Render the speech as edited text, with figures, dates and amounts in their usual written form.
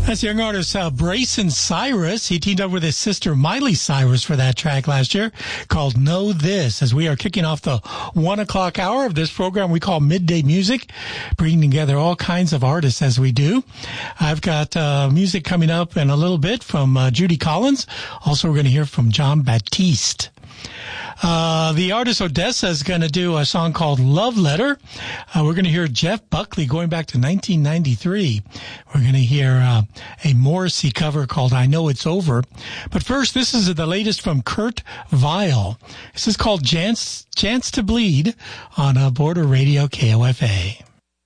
That's young artist Brayson Cyrus. He teamed up with his sister Miley Cyrus for that track last year called Know This. As we are kicking off the 1 o'clock hour of this program we call Midday Music, bringing together all kinds of artists as we do. I've got music coming up in a little bit from Judy Collins. Also, we're going to hear from Jon Batiste. The artist Odessa is going to do a song called Love Letter. We're going to hear Jeff Buckley going back to 1993. We're going to hear a Morrissey cover called I Know It's Over. But first, this is the latest from Kurt Vile. This is called Chance to Bleed on Border Radio KOFA.